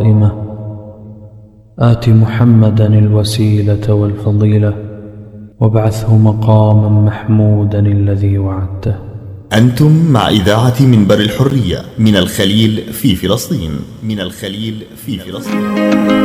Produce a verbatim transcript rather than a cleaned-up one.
آت محمدا الوسيلة والفضيلة وابعثه مقاما محمودا الذي وعدته. أنتم مع إذاعة منبر الحرية من الخليل في فلسطين. من الخليل في فلسطين.